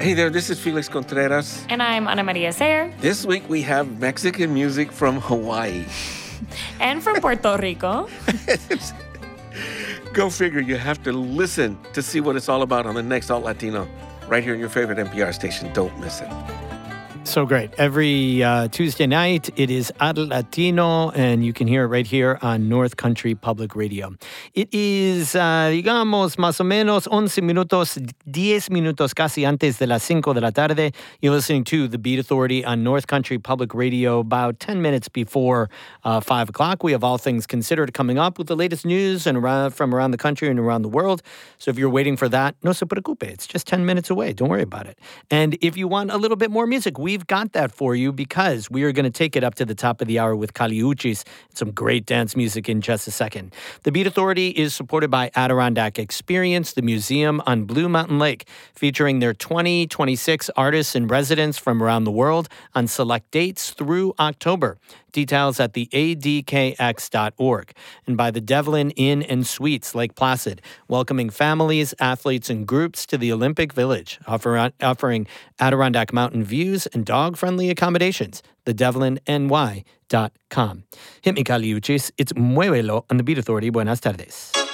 Hey there, this is Felix Contreras. And I'm Ana Maria Sayer. This week we have Mexican music from Hawaii. And from Puerto Rico. Go figure, you have to listen to see what it's all about on the next Alt Latino, right here on your favorite NPR station. Don't miss it. So great. Every Tuesday night, it is Alt Latino, and you can hear it right here on North Country Public Radio. It is, digamos, más o menos 11 minutos, 10 minutos casi antes de las 5 de la tarde. You're listening to The Beat Authority on North Country Public Radio about 10 minutes before 5 o'clock. We have All Things Considered coming up with the latest news and from around the country and around the world. So if you're waiting for that, no se preocupe. It's just 10 minutes away. Don't worry about it. And if you want a little bit more music, we've got that for you because we are going to take it up to the top of the hour with Kali Uchis and some great dance music in just a second. The Beat Authority is supported by Adirondack Experience, the museum on Blue Mountain Lake, featuring their 2026 artists and residents from around the world on select dates through October. Details at the adkx.org. And by the Devlin Inn and Suites, Lake Placid, welcoming families, athletes, and groups to the Olympic Village, offering Adirondack Mountain views and dog-friendly accommodations. TheDevlinNY.com. Hit me, Kali Uchis. It's Muévelo on the Beat Authority. Buenas tardes.